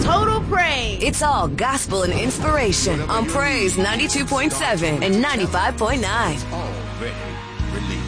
Total Praise. It's all gospel and inspiration on Praise 92.7 and 95.9.